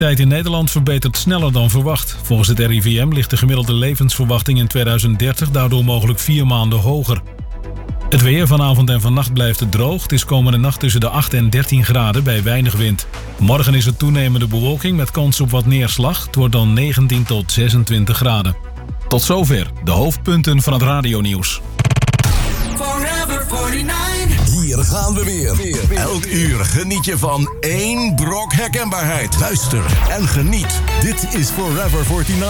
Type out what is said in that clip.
De tijd in Nederland verbetert sneller dan verwacht. Volgens het RIVM ligt de gemiddelde levensverwachting in 2030 daardoor mogelijk 4 maanden hoger. Het weer vanavond en vannacht blijft het droog. Het is komende nacht tussen de 8 en 13 graden bij weinig wind. Morgen is het toenemende bewolking met kans op wat neerslag. Het wordt dan 19 tot 26 graden. Tot zover de hoofdpunten van het radionieuws. Forever 49. Hier gaan we weer. Elk uur geniet je van één brok herkenbaarheid. Luister en geniet. Dit is Forever 49.